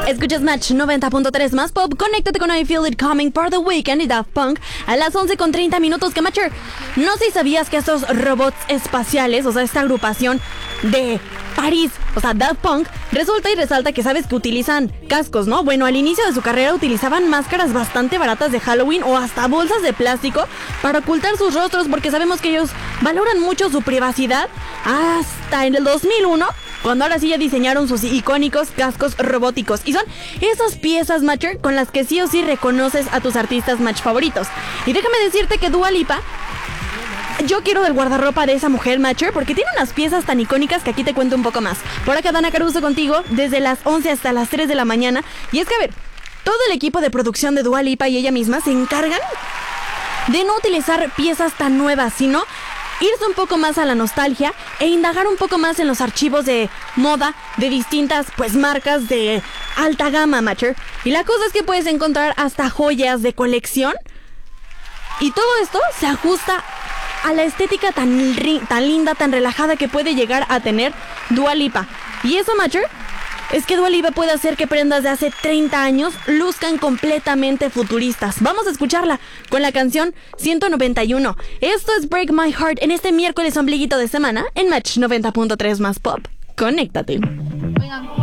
Escuchas Match 90.3 más pop. Conéctate con I Feel It Coming por The Weeknd y Daft Punk a las 11:30 que Matcher. No sé si sabías que estos robots espaciales, o sea, esta agrupación de París, o sea, Daft Punk, resulta y resalta que sabes que utilizan cascos, ¿no? Bueno, al inicio de su carrera utilizaban máscaras bastante baratas de Halloween o hasta bolsas de plástico para ocultar sus rostros, porque sabemos que ellos valoran mucho su privacidad, hasta en el 2001, cuando ahora sí ya diseñaron sus icónicos cascos robóticos. Y son esas piezas, Matcher, con las que sí o sí reconoces a tus artistas Match favoritos. Y déjame decirte que Dua Lipa, yo quiero del guardarropa de esa mujer, Matcher, porque tiene unas piezas tan icónicas que aquí te cuento un poco más. Por acá, Dana Caruso contigo, desde las 11 hasta las 3 de la mañana. Y es que, a ver, todo el equipo de producción de Dua Lipa y ella misma se encargan de no utilizar piezas tan nuevas, sino irse un poco más a la nostalgia e indagar un poco más en los archivos de moda de distintas, pues, marcas de alta gama, Matcher. Y la cosa es que puedes encontrar hasta joyas de colección. Y todo esto se ajusta a la estética tan linda, tan relajada que puede llegar a tener Dua Lipa. Y eso, Matcher, es que Dua Lipa puede hacer que prendas de hace 30 años luzcan completamente futuristas. Vamos a escucharla con la canción 191. Esto es Break My Heart en este miércoles ombliguito de semana en Match 90.3 más pop. Conéctate.